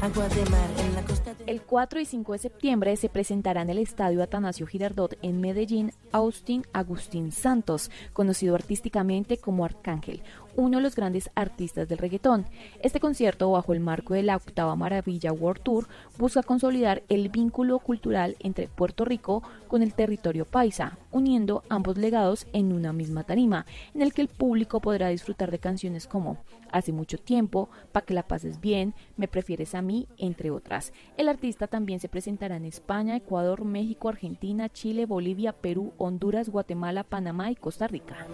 agua de mar en la costa de... El 4 y 5 de septiembre se presentará en el Estadio Atanasio Girardot en Medellín Austin Agustín Santos, conocido artísticamente como Arcángel, uno de los grandes artistas del reggaetón. Este concierto, bajo el marco de la Octava Maravilla World Tour, busca consolidar el vínculo cultural entre Puerto Rico con el territorio paisa, uniendo ambos legados en una misma tarima, en el que el público podrá disfrutar de canciones como Hace mucho tiempo, Pa' que la pases bien, Me prefieres a mí, entre otras. El artista también se presentará en España, Ecuador, México, Argentina, Chile, Bolivia, Perú, Honduras, Guatemala, Panamá y Costa Rica.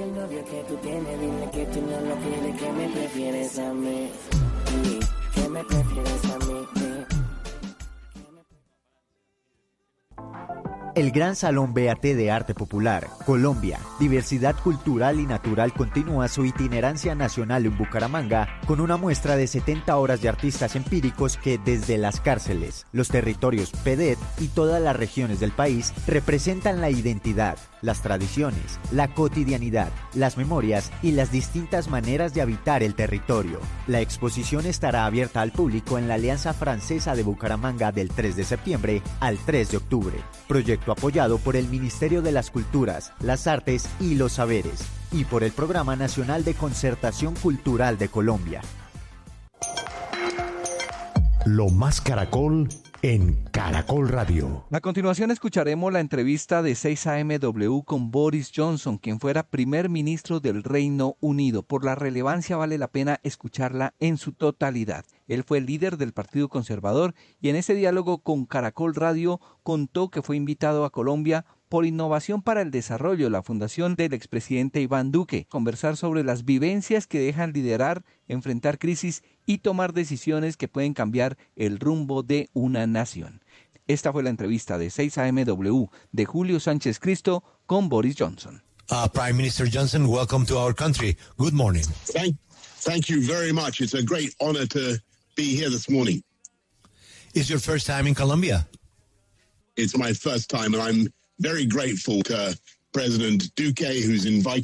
El Gran Salón BAT de Arte Popular, Colombia, Diversidad Cultural y Natural continúa su itinerancia nacional en Bucaramanga con una muestra de 70 horas de artistas empíricos que desde las cárceles, los territorios PEDET y todas las regiones del país representan la identidad, las tradiciones, la cotidianidad, las memorias y las distintas maneras de habitar el territorio. La exposición estará abierta al público en la Alianza Francesa de Bucaramanga del 3 de septiembre al 3 de octubre. Proyecto apoyado por el Ministerio de las Culturas, las Artes y los Saberes y por el Programa Nacional de Concertación Cultural de Colombia. Lo más Caracol en Caracol Radio. A continuación escucharemos la entrevista de 6am con Boris Johnson, quien fuera primer ministro del Reino Unido. Por la relevancia vale la pena escucharla en su totalidad. Él fue el líder del Partido Conservador y en ese diálogo con Caracol Radio contó que fue invitado a Colombia por Innovación para el Desarrollo, la fundación del expresidente Iván Duque, conversar sobre las vivencias que dejan liderar, enfrentar crisis y tomar decisiones que pueden cambiar el rumbo de una nación. Esta fue la entrevista de 6am de Julio Sánchez Cristo con Boris Johnson. Prime Minister Johnson, welcome to our country. Good morning. Thank you very much. It's a great honor to be here this morning. Is your first time in Colombia? It's my first time, and I'm very grateful to President Duque, who's invited